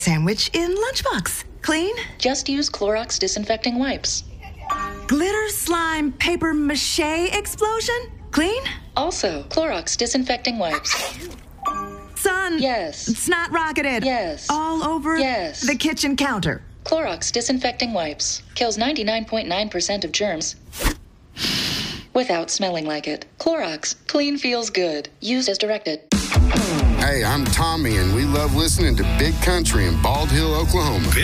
Sandwich in lunchbox. Clean? Just use Clorox disinfecting wipes. Glitter slime paper mache explosion? Clean? Also, Clorox disinfecting wipes. Son. Yes. Snot rocketed. Yes. All over Yes. the kitchen counter. Clorox disinfecting wipes. Kills 99.9% of germs without smelling like it. Clorox. Clean feels good. Used as directed. Hey, I'm Tommy, and we love listening to Big Country in Bald Hill, Oklahoma.